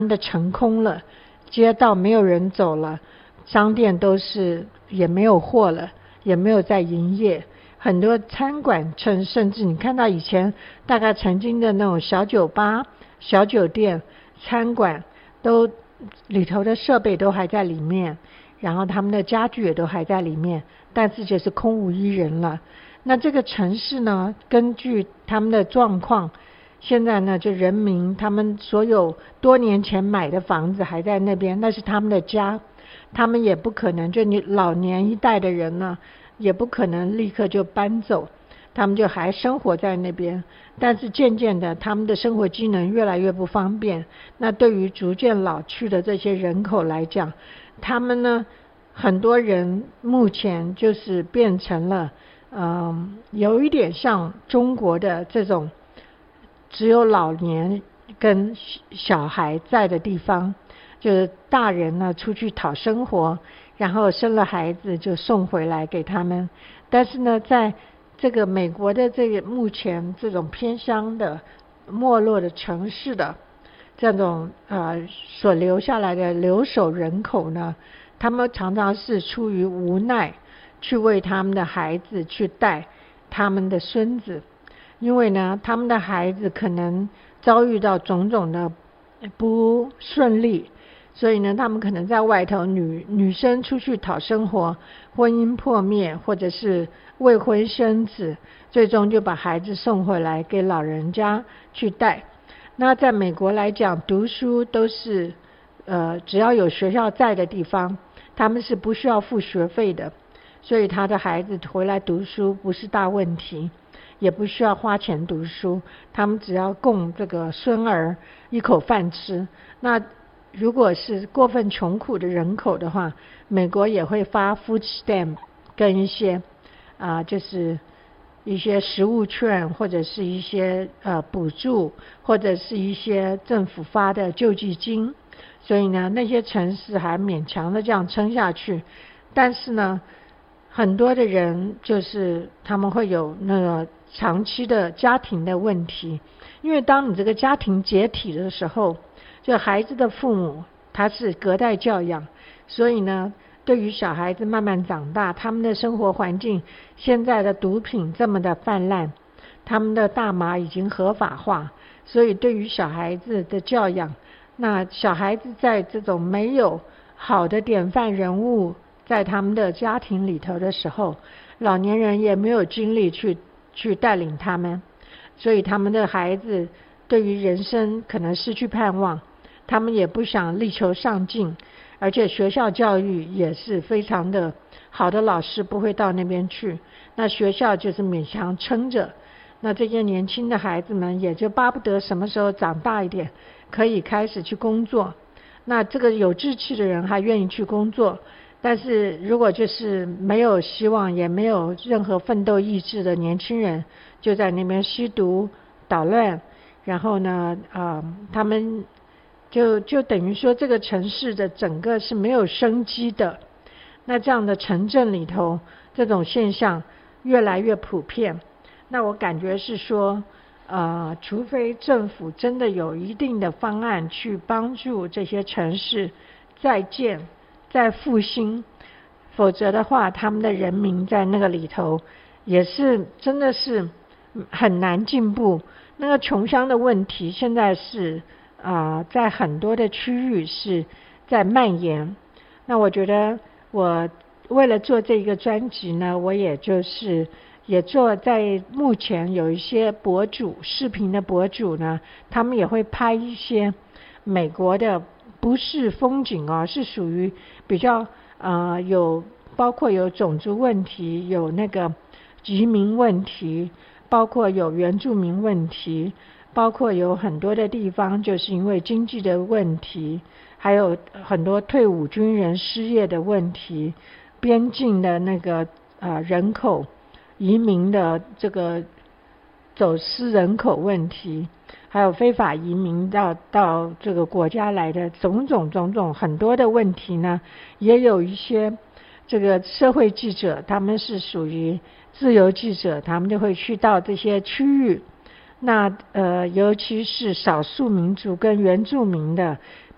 的成空了，街道没有人走了，商店都是也没有货了，也没有在营业。很多餐馆甚至你看到以前大概曾经的那种小酒吧、小酒店、餐馆，都里头的设备都还在里面，然后他们的家具也都还在里面，但是就是空无一人了。那这个城市呢，根据他们的状况，现在呢，就人民他们所有多年前买的房子还在那边，那是他们的家，他们也不可能，就你老年一代的人呢，也不可能立刻就搬走，他们就还生活在那边。但是渐渐的，他们的生活机能越来越不方便。那对于逐渐老去的这些人口来讲，他们呢，很多人目前就是变成了有一点像中国的这种只有老年跟小孩在的地方，就是大人呢出去讨生活，然后生了孩子就送回来给他们。但是呢，在这个美国的这个目前这种偏乡的没落的城市的这种所留下来的留守人口呢，他们常常是出于无奈去为他们的孩子去带他们的孙子，因为呢他们的孩子可能遭遇到种种的不顺利，所以呢他们可能在外头女生出去讨生活，婚姻破灭，或者是未婚生子，最终就把孩子送回来给老人家去带。那在美国来讲，读书都是只要有学校在的地方，他们是不需要付学费的，所以他的孩子回来读书不是大问题，也不需要花钱读书，他们只要供这个孙儿一口饭吃。那如果是过分穷苦的人口的话，美国也会发 food stamp 跟一些就是一些食物券，或者是一些补助，或者是一些政府发的救济金。所以呢，那些城市还勉强的这样撑下去。但是呢，很多的人就是他们会有那个长期的家庭的问题，因为当你这个家庭解体的时候，就孩子的父母他是隔代教养，所以呢对于小孩子慢慢长大，他们的生活环境，现在的毒品这么的泛滥，他们的大麻已经合法化，所以对于小孩子的教养，那小孩子在这种没有好的典范人物在他们的家庭里头的时候，老年人也没有精力去带领他们，所以他们的孩子对于人生可能失去盼望，他们也不想力求上进，而且学校教育也是非常的好的，老师不会到那边去，那学校就是勉强撑着，那这些年轻的孩子们也就巴不得什么时候长大一点，可以开始去工作。那这个有志气的人还愿意去工作，但是如果就是没有希望，也没有任何奋斗意志的年轻人，就在那边吸毒捣乱，然后呢他们就等于说这个城市的整个是没有生机的。那这样的城镇里头，这种现象越来越普遍。那我感觉是说除非政府真的有一定的方案去帮助这些城市再建再复兴，否则的话他们的人民在那个里头也是真的是很难进步。那个穷乡的问题现在是在很多的区域是在蔓延。那我觉得我为了做这个专辑呢，我也就是也做，在目前有一些博主，视频的博主呢，他们也会拍一些美国的，不是风景是属于比较有包括有种族问题，有那个移民问题，包括有原住民问题，包括有很多的地方就是因为经济的问题，还有很多退伍军人失业的问题，边境的那个人口移民的这个走私人口问题，还有非法移民到这个国家来的种种很多的问题呢，也有一些这个社会记者，他们是属于自由记者，他们就会去到这些区域。那尤其是少数民族跟原住民的